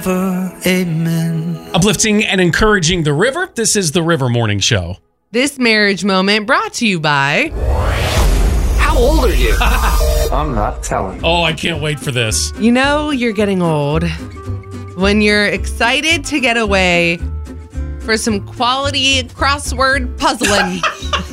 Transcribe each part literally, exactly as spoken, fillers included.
Amen. Uplifting and encouraging the river. This is the River Morning Show. This marriage moment brought to you by... How old are you? I'm not telling. Oh, I can't wait for this. You know you're getting old when you're excited to get away for some quality crossword puzzling.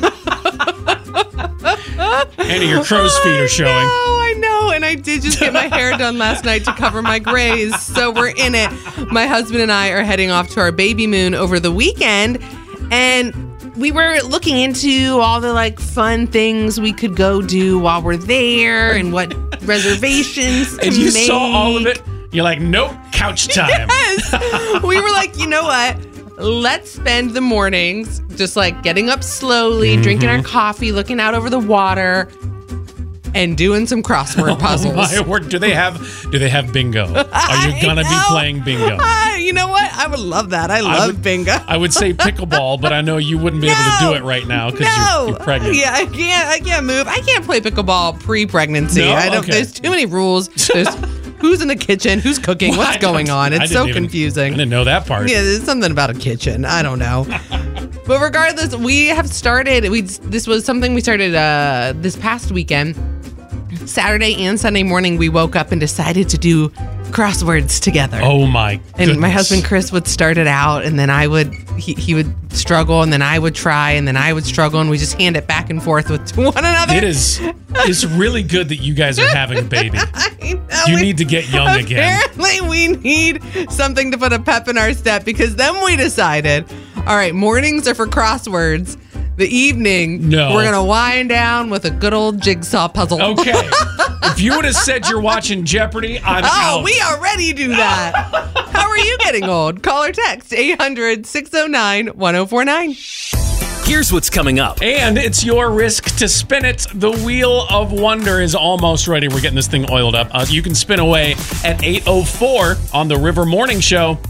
Annie, your crow's feet are showing. Oh, I know. And I did just get my hair done last night to cover my grays. So we're in it. My husband and I are heading off to our baby moon over the weekend. And we were looking into all the like fun things we could go do while we're there and what reservations to And you make. saw all of it. You're like, nope, couch time. Yes. We were like, you know what? Let's spend the mornings just like getting up slowly, mm-hmm. drinking our coffee, looking out over the water, and doing some crossword puzzles. Oh my word. Do they have do they have bingo? Are you gonna be playing bingo? Uh, you know what? I would love that. I love I would, bingo. I would say pickleball, but I know you wouldn't be no, able to do it right now because no. you're, you're pregnant. Yeah, I can't. I can't move. I can't play pickleball pre-pregnancy. No? I don't. Okay. There's too many rules. There's who's in the kitchen, who's cooking, Well, what's going on. It's so even, confusing. I didn't know that part. Yeah, there's something about a kitchen. I don't know. But regardless, we have started. We this was something we started uh, this past weekend. Saturday and Sunday morning, we woke up and decided to do crosswords together. Oh my goodness. And my husband Chris would start it out, and then I would he, he would struggle, and then I would try, and then I would struggle, and we just hand it back and forth with one another. It is it's really good that you guys are having a baby. I know, you we, need to get young again. Apparently, we need something to put a pep in our step, because then we decided, all right, mornings are for crosswords. The evening, no. we're going to wind down with a good old jigsaw puzzle. Okay. If you would have said you're watching Jeopardy, I'm oh, out. Oh, we already do that. How are you getting old? Call or text eight hundred, six oh nine, one oh four nine. Here's what's coming up. And it's your risk to spin it. The Wheel of Wonder is almost ready. We're getting this thing oiled up. Uh, you can spin away at eight oh four on the River Morning Show.